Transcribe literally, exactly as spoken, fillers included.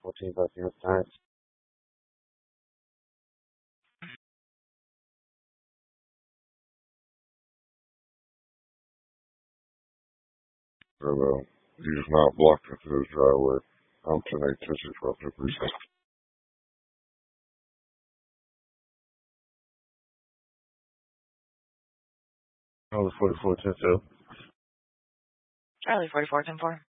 fourteen plus units times. Hello. He is not blocked into his driveway. I'm ten eight two six five two three six. Charlie forty-four ten two. Charlie forty-four ten four.